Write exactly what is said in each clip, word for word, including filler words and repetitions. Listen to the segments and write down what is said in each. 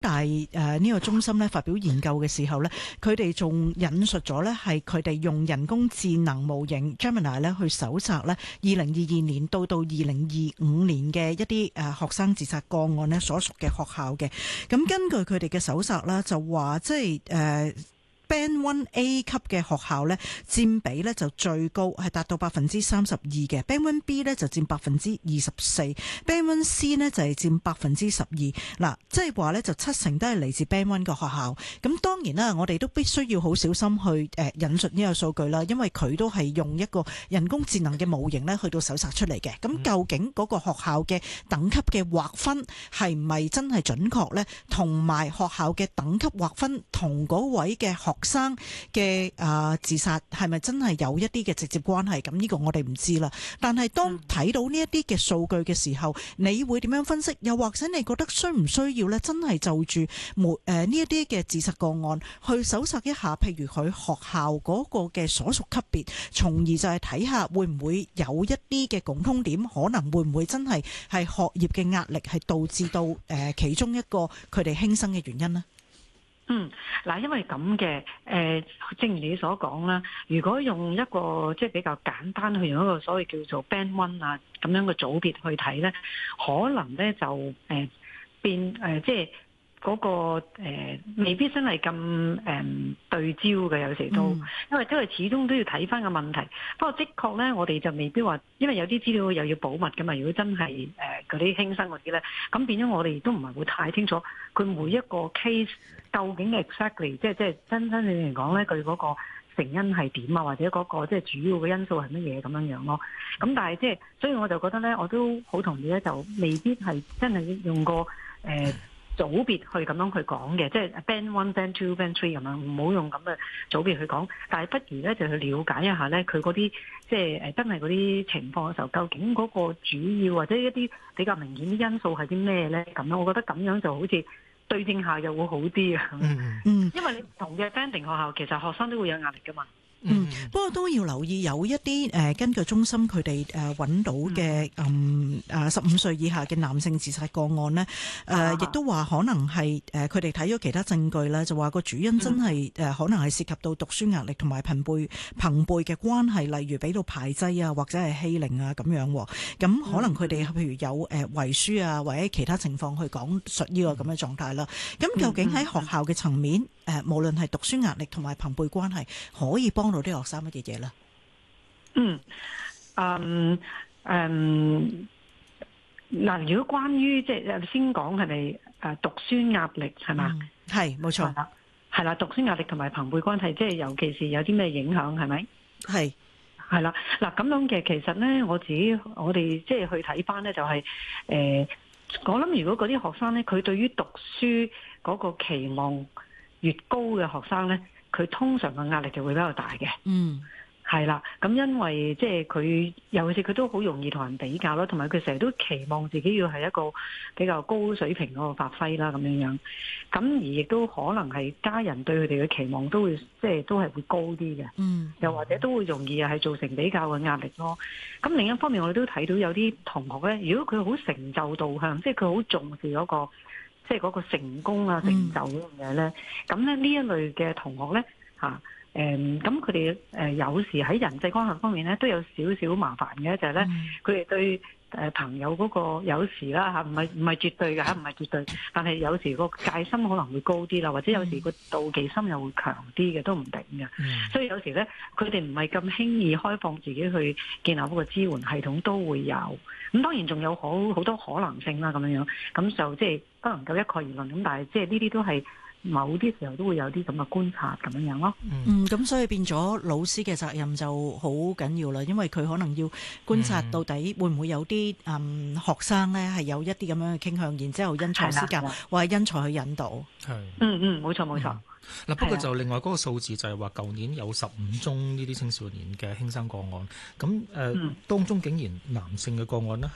大誒呢個中心咧發表研究嘅時候咧，佢哋仲引述咗咧係佢哋用人工智能模型 Gemini 咧去搜查咧二零二二年到到二零二五年嘅一啲誒學生自殺個案咧所屬嘅學校嘅。咁根據佢哋嘅搜查啦，就話即係誒。呃 Band One A 級嘅學校咧，佔比咧就最高，係達到百分之三十二嘅。Band One B 咧就佔百分之二十四，Band One C 呢就係佔百分之十二。嗱，即係話咧就七成都係嚟自 Band One 個學校。咁當然啦，我哋都必須要好小心去誒引述呢個數據啦，因為佢都係用一個人工智能嘅模型咧去到搜查出嚟嘅。咁究竟嗰個學校嘅等級嘅劃分係唔係真係準確咧？同埋學校嘅等級劃分同嗰位嘅學生嘅啊自殺係咪真係有一啲嘅直接關係？咁呢個我哋唔知啦。但係當睇到呢一啲嘅數據嘅時候，你會點樣分析？又或者你覺得需唔需要咧？真係就住冇誒呢一啲嘅自殺個案去搜索一下，譬如佢學校嗰個嘅所屬級別，從而就係睇下會唔會有一啲嘅共通點，可能會唔會真係係學業嘅壓力係導致到誒、呃、其中一個佢哋輕生嘅原因呢？ 嗯，嗱，因為咁嘅，誒，正如你所講啦，如果用一個即係比較簡單去用一個所謂叫做 Band One 啊咁樣嘅組別去睇咧，可能咧就誒、呃、變誒、呃、即係嗰、嗰個、呃、未必真係咁誒對焦嘅，有時都，嗯、因為都係始終都要睇翻個問題。不過的確咧，我哋就未必話，因為有啲資料又要保密噶嘛。如果真係誒嗰啲輕生嗰啲咧，咁變咗我哋都唔係會太清楚佢每一個 case。究竟 exactly 即係即係真真正正嚟講咧，佢嗰個成因係點啊？或者嗰個即係主要嘅因素係乜嘢咁樣樣咯？咁但係即係，所以我就覺得咧，我都好同意咧，就未必係真係用個誒、呃、組別去咁樣去講嘅，即係 band one、band two、band three 咁樣，唔好用咁嘅組別去講。但係不如咧就去了解一下咧，佢嗰啲即係誒真係嗰啲情況嘅時候，究竟嗰個主要或者一啲比較明顯啲因素係啲咩咧？咁樣我覺得咁樣就好似。對症下又會好啲啊！嗯嗯，因為你唔同嘅 banding 學校，其實學生都會有壓力噶嘛。 嗯，不過都要留意有一啲誒、呃，根據中心佢哋誒揾到嘅嗯誒十五歲以下嘅男性自殺個案呢，誒、呃、亦、啊、都話可能係誒佢哋睇咗其他證據咧，就話個主因真係誒、嗯呃、可能係涉及到讀書壓力同埋朋輩朋輩嘅關係，例如俾到排擠啊，或者係欺凌啊咁樣。咁可能佢哋譬如有誒遺書啊，或者其他情況去講述呢個咁嘅狀態啦。咁究竟喺學校嘅層面，誒、呃、無論係讀書壓力同埋朋輩關係，可以幫到啲學生乜嘢嘢咧？ 嗯，嗯，誒，嗱，如果關於即係先講係咪誒讀書壓力係嘛？ 係冇錯， 係啦，讀書壓力同埋朋輩關係，即係尤其是有啲咩影響係咪？ 係係啦，嗱咁樣嘅，其實咧我自己我哋即係去睇翻咧，就係、是、誒、呃，我諗如果嗰啲學生咧，佢對於讀書嗰個期望越高嘅學生咧，佢通常嘅壓力就會比較大嘅。嗯，係啦，咁因為即係佢，尤其是佢都好容易同人比較啦，同埋佢成日都期望自己要係一個比較高水平嗰個發揮啦，咁樣樣。咁而亦都可能係家人對佢哋嘅期望都會，即係都係會高啲嘅。嗯，又或者都會容易係造成比較嘅壓力咯。咁另一方面，我哋都睇到有啲同學咧，如果佢好成就導向，即係佢好重視嗰個。即係嗰個成功啊、成就嗰樣嘢咧，咁咧呢一類嘅同學咧嚇，誒咁佢哋誒有時喺人際關係方面咧都有少少麻煩嘅，就係咧佢哋對誒朋友嗰個有時啦嚇，唔係唔係絕對嘅嚇，唔係絕對，但係有時個戒心可能會高啲啦，或者有時個妒忌心又會強啲嘅，都唔定嘅。所以有時咧，佢哋唔係咁輕易開放自己去建立嗰個支援系統，都會有。咁當然仲有好好多可能性啦，咁樣樣，咁就即係不能夠一概而論。咁但係即係呢啲都係某啲時候都會有啲咁嘅觀察咁樣樣咯。 嗯，咁所以變咗老師嘅責任就好緊要啦，因為佢可能要觀察到底會唔會有啲嗯學生咧係有一啲咁樣嘅傾向，然之後因材施教或者因材去引導。係， 嗯嗯，冇錯冇錯。 嗱，不過就另外嗰個數字就係話，舊年有十五宗呢啲青少年嘅輕生個案，咁誒、呃嗯、當中竟然男性嘅個案呢係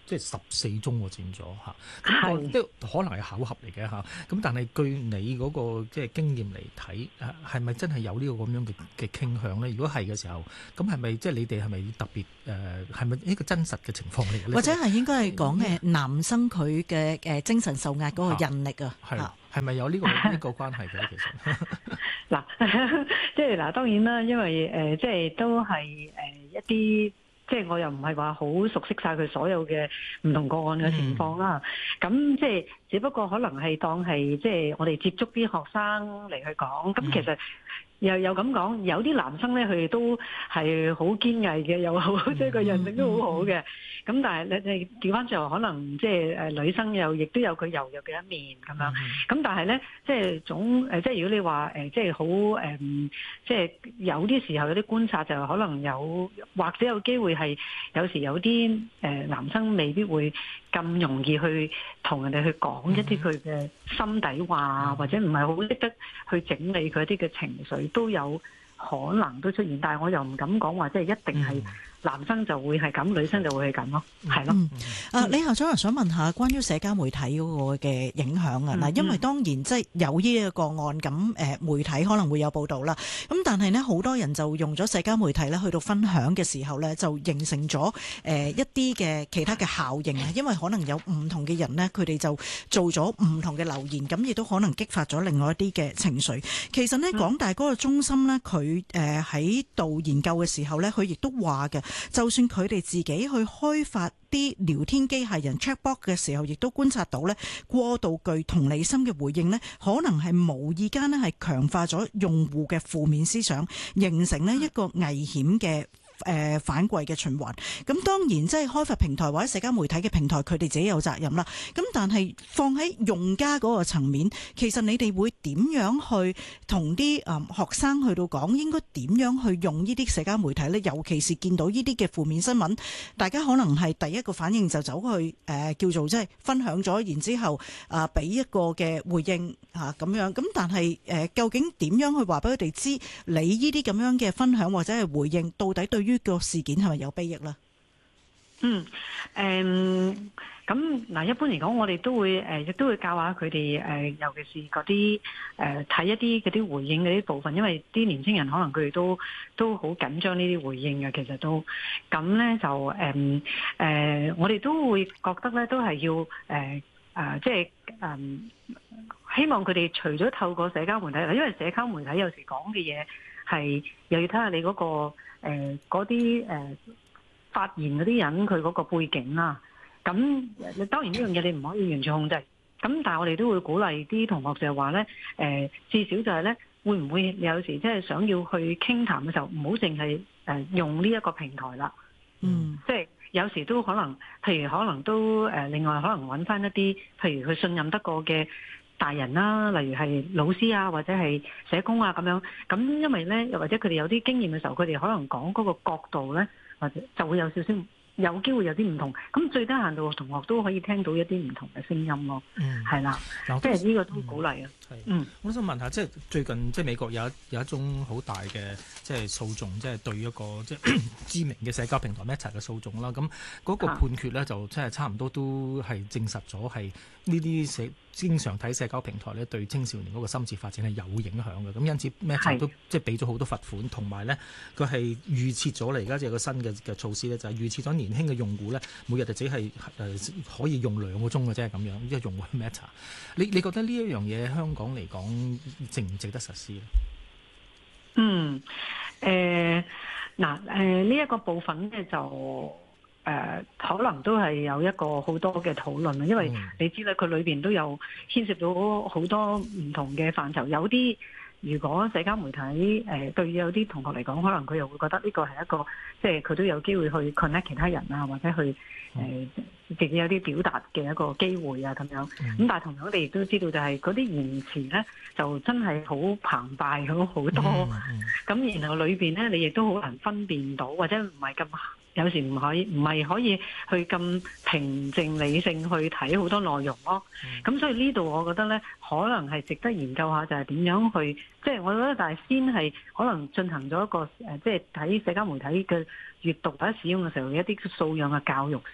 即係十四宗喎佔咗嚇。咁都可能係巧合嚟嘅嚇。咁但係據你嗰個即係經驗嚟睇，係咪真係有呢個咁樣嘅嘅傾向咧？如果係嘅時候，咁係咪即係你哋係咪特別誒？係咪呢個真實嘅情況嚟嘅咧？ 或者係應該係講誒男生佢嘅誒精神受壓嗰個韌力啊？ 係係咪有呢個呢個關係嘅？其實嗱，即係嗱，當然啦，因為誒，即係都係誒一啲。即係我又唔係話好熟悉晒佢所有嘅唔同個案嘅情況啦，咁、嗯、即係只不過可能係當係即係我哋接觸啲學生嚟去講，咁其實又又咁講，有啲男生咧佢哋都係好堅毅嘅，又好即係個人性都好好嘅。咁但係你你調翻轉，可能即係誒女生又亦都有佢柔弱嘅一面咁樣。咁、嗯、但係咧，即係總誒，即係如果你話誒，即係好誒，即係有啲時候有啲觀察，就可能有或者有機會係有時有啲誒男生未必會咁容易去同人哋去講一啲佢嘅心底話，嗯、或者唔係好識得去整理佢一啲嘅情緒，都有可能都出現。但係我又唔敢講話，即係一定係。男生就會係咁，女生就會係咁咯，係咯。 啊，李校長又想問下關於社交媒體嗰個嘅影響啊，嗱、嗯，因為當然即係有呢一個個案，咁誒媒體可能會有報導啦。咁但係呢，好多人就用咗社交媒體咧，去到分享嘅時候呢，就形成咗誒一啲嘅其他嘅效應啊。因為可能有唔同嘅人呢，佢哋就做咗唔同嘅留言，咁亦都可能激發咗另外一啲嘅情緒。其實呢，港大嗰個中心呢，佢誒喺度研究嘅時候呢，佢亦都話嘅。就算佢哋自己去開發啲聊天機械人 chatbot 嘅時候，亦都觀察到咧過度具同理心嘅回應咧，可能係無意間咧係強化咗用戶嘅負面思想，形成咧一個危險嘅誒反饋嘅循環。咁當然即係開發平台或者社交媒體嘅平台，佢哋自己有責任啦。咁但係放喺用家嗰個層面，其實你哋會點樣去同啲誒學生去到講，應該點樣去用呢啲社交媒體呢？尤其是見到呢啲嘅負面新聞，大家可能係第一個反應就走去誒、呃、叫做即係分享咗，然之後啊俾一個嘅回應嚇咁樣。咁但係誒、呃、究竟點樣去話俾佢哋知，你呢啲咁樣嘅分享或者係回應，到底對於呢個事件係咪有裨益咧？ 嗯，誒，咁嗱，一般嚟講，我哋都會誒，亦都會教下佢哋誒，尤其是嗰啲誒睇一啲嗰啲回應嗰啲部分，因為啲年輕人可能佢哋都都好緊張呢啲回應嘅，其實都咁咧就誒誒，我哋都會覺得咧，都係要誒誒，即係誒，希望佢哋除咗透過社交媒體，因為社交媒體有時講嘅嘢係又要睇下你嗰個。誒嗰啲誒發言嗰啲人佢嗰個背景啦，咁你當然呢樣嘢你唔可以完全控制，咁但係我哋都會鼓勵啲同學就係話咧，誒、呃、至少就係咧，會唔會有時即係想要去傾談嘅時候，唔好淨係誒用呢一個平台啦，嗯，即係有時都可能，譬如可能都誒另外可能揾翻一啲，譬如佢信任得過嘅大人啦，例如係老師啊，或者係社工啊咁樣，咁因為咧，又或者佢哋有啲經驗嘅時候，佢哋可能講嗰個角度咧，或者就會有少少有機會有啲唔同。咁最低限度同學都可以聽到一啲唔同嘅聲音咯。嗯，係啦，即係呢個都鼓勵啊。 係，嗯，我想問下，即係最近即係美國有一有一宗好大嘅即係訴訟，即係對一個即係知名嘅社交平台 Meta 嘅訴訟啦。咁嗰個判決咧，就即係差唔多都係證實咗係呢啲社經常睇社交平台咧，對青少年嗰個心智發展係有影響嘅。咁因此 Meta 都即係俾咗好多罰款，同埋咧佢係預設咗嚟，而家就有個新嘅嘅措施咧，就係預設咗年輕嘅用戶咧，每日就只係誒可以用兩個鐘嘅啫咁樣，即係用 Meta。你你覺得呢一樣嘢香港嚟講值唔值得實施咧？ 嗯，誒嗱誒呢一個部分咧就誒、呃、可能都係有一個好多嘅討論啊，因為你知咧佢裏邊都有牽涉到好多唔同嘅範疇，有啲如果社交媒體誒、呃、對有啲同學嚟講，可能佢又會覺得呢個係一個即係佢都有機會去 connect 其他人啊，或者去誒自己有啲表達嘅一個機會啊咁樣。咁但係同樣我哋亦都知道就係嗰啲言辭咧就真係好澎湃咗好多，咁、嗯嗯、然後裏邊咧你亦都好難分辨到，或者唔係咁。有時唔可以，唔係可以去咁平靜理性去睇好多內容咯。咁、嗯、所以呢度我覺得呢，可能係值得研究下，就係點樣去，即係我覺得，但係先係可能進行咗一個誒，即係睇社交媒體嘅閱讀或者使用嘅時候，一啲素養嘅教育先。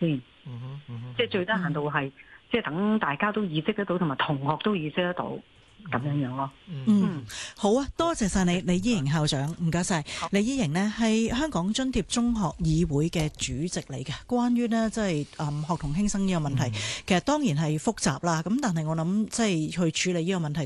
嗯哼嗯哼即係最低限度係，即係等大家都意識得到，同埋同學都意識得到。咁樣樣咯， 嗯，好啊，多謝晒你，李依瑩校長，唔該晒。李依瑩呢係香港津貼中學議會嘅主席嚟嘅。關於呢，即係誒學童輕生呢個問題，嗯、其實當然係複雜啦。咁但係我諗即係去處理呢個問題。